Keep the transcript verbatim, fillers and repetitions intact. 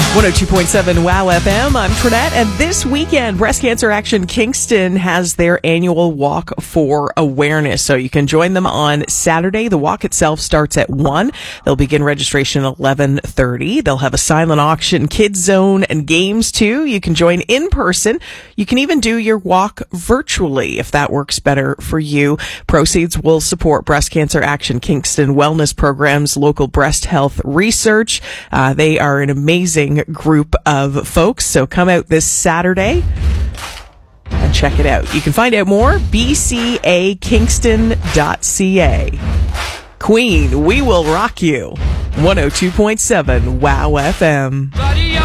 one oh two point seven WOW F M. I'm Trinette, and this weekend, Breast Cancer Action Kingston has their annual Walk for Awareness. So you can join them on Saturday. The walk itself starts at one. They'll begin registration at eleven thirty. They'll have a silent auction, kids zone, and games too. You can join in person. You can even do your walk virtually if that works better for you. Proceeds will support Breast Cancer Action Kingston wellness programs, local breast health research. Uh, they are an amazing group of folks. So come out this Saturday and check it out. You can find out more, b c a kingston dot c a. Queen, we will rock you. one oh two point seven WOW F M.